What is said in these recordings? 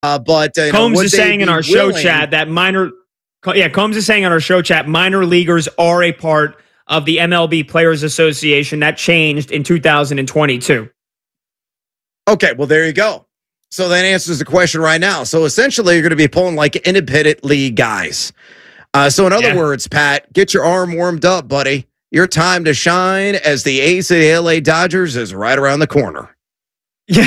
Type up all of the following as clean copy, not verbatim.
But Combs is saying in our show chat that Combs is saying on our show chat, minor leaguers are a part of the MLB Players Association. That changed in 2022. Okay, well, there you go. So that answers the question right now. So essentially, you're going to be pulling like independent league guys. So in other words, Pat, get your arm warmed up, buddy. Your time to shine as the ace of the LA Dodgers is right around the corner. Yeah,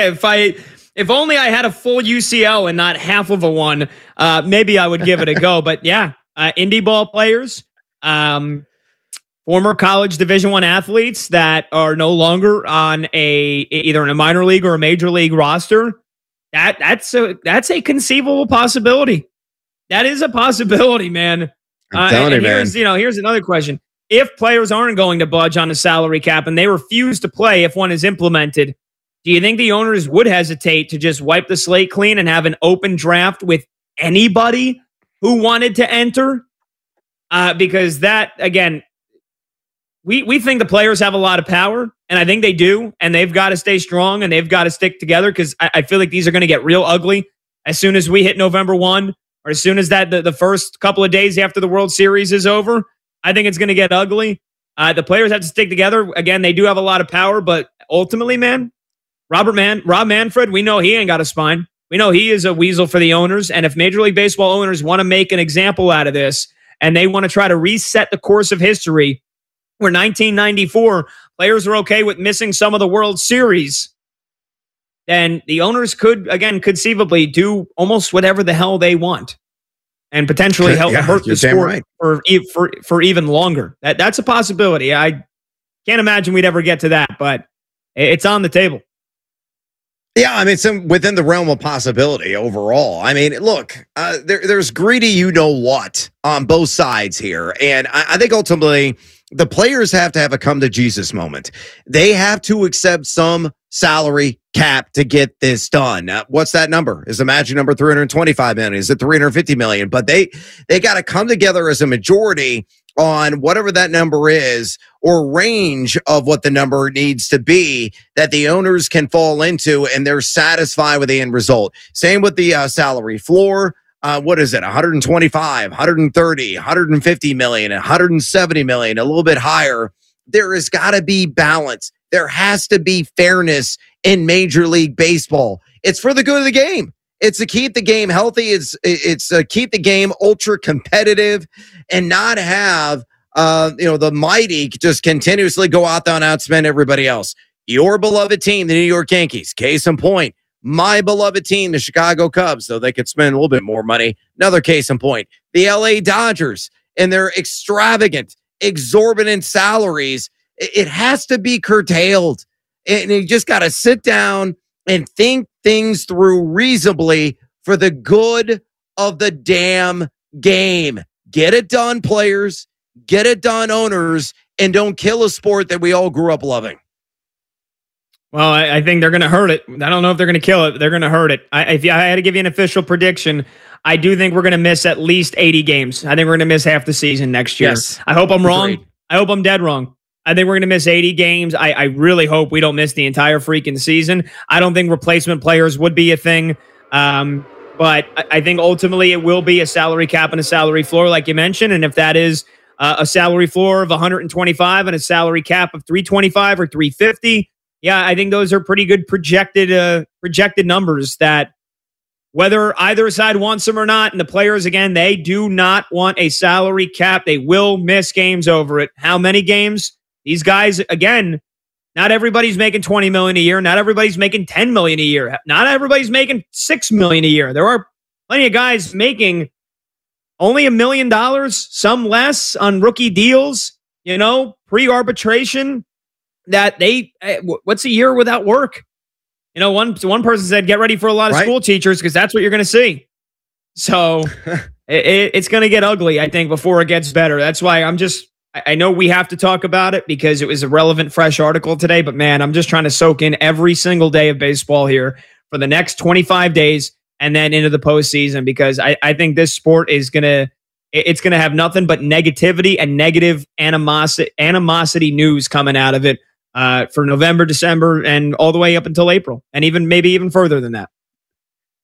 if only I had a full UCL and not half of a one, maybe I would give it a go. But yeah, indie ball players, former college Division I athletes that are no longer on either in a minor league or a major league roster. That's a conceivable possibility. That is a possibility, man. I'm telling you, man. Here's another question. If players aren't going to budge on the salary cap and they refuse to play if one is implemented, do you think the owners would hesitate to just wipe the slate clean and have an open draft with anybody who wanted to enter? Because that, again, we think the players have a lot of power, and I think they do, and they've got to stay strong and they've got to stick together because I feel like these are going to get real ugly as soon as we hit November 1 or as soon as the first couple of days after the World Series is over. I think it's going to get ugly. The players have to stick together. Again, they do have a lot of power, but ultimately, man, Rob Manfred, we know he ain't got a spine. We know he is a weasel for the owners, and if Major League Baseball owners want to make an example out of this and they want to try to reset the course of history, where 1994 players are okay with missing some of the World Series, then the owners could, again, conceivably do almost whatever the hell they want and potentially help hurt the sport for even longer. That's a possibility. I can't imagine we'd ever get to that, but it's on the table. Yeah, I mean, it's within the realm of possibility overall. I mean, look, there's greedy you-know-what on both sides here. And I think ultimately the players have to have a come-to-Jesus moment. They have to accept some salary cap to get this done. What's that number? Is the magic number 325 million? Is it 350 million? But they got to come together as a majority on whatever that number is or range of what the number needs to be that the owners can fall into and they're satisfied with the end result. Same with the salary floor. What is it? 125, 130, 150 million, 170 million, a little bit higher. There has got to be balance. There has to be fairness in Major League Baseball. It's for the good of the game. It's to keep the game healthy. It's to keep the game ultra competitive and not have the mighty just continuously go out there and outspend everybody else. Your beloved team, the New York Yankees, case in point. My beloved team, the Chicago Cubs, though they could spend a little bit more money. Another case in point. The LA Dodgers and their extravagant, exorbitant salaries. It has to be curtailed. And you just got to sit down and think things through reasonably for the good of the damn game. Get it done, players. Get it done, owners. And don't kill a sport that we all grew up loving. Well, I think they're going to hurt it. I don't know if they're going to kill it. They're going to hurt it. If I had to give you an official prediction, I do think we're going to miss at least 80 games. I think we're going to miss half the season next year. Yes. I hope I'm wrong. I hope I'm dead wrong. I think we're going to miss 80 games. I really hope we don't miss the entire freaking season. I don't think replacement players would be a thing. But I think ultimately it will be a salary cap and a salary floor, like you mentioned. And if that is a salary floor of 125 and a salary cap of 325 or 350, yeah, I think those are pretty good projected numbers that whether either side wants them or not, and the players, again, they do not want a salary cap. They will miss games over it. How many games? These guys, again, not everybody's making $20 million a year. Not everybody's making $10 million a year. Not everybody's making $6 million a year. There are plenty of guys making only $1 million, some less on rookie deals, pre-arbitration. That what's a year without work? One person said, get ready for a lot of school teachers because that's what you're going to see. So it's going to get ugly, I think, before it gets better. That's why I know we have to talk about it because it was a relevant, fresh article today, but man, I'm just trying to soak in every single day of baseball here for the next 25 days and then into the postseason because I think this sport is going to have nothing but negativity and negative animosity news coming out of it. For November, December, and all the way up until April, and maybe even further than that.